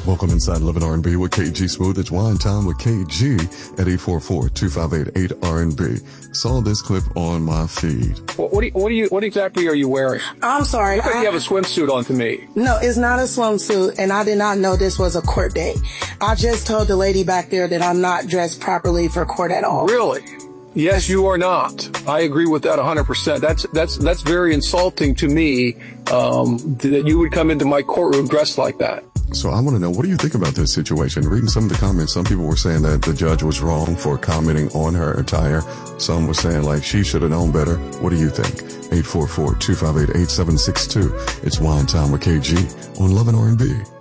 Welcome inside Love and R&B with KG Smooth. It's Wine Time with KG at 844-258-8RNB. Saw this clip on my feed. What exactly are you wearing? I'm sorry. Look like you have a swimsuit on to me. No, it's not a swimsuit, and I did not know this was a court date. I just told the lady back there that I'm not dressed properly for court at all. Really? Yes, you are not. I agree with that 100%. That's very insulting to me, that you would come into my courtroom dressed like that. So I want to know, what do you think about this situation? Reading some of the comments, some people were saying that the judge was wrong for commenting on her attire. Some were saying like she should have known better. What do you think? 844-258-8762. It's Wine Time with KG on Love and R&B.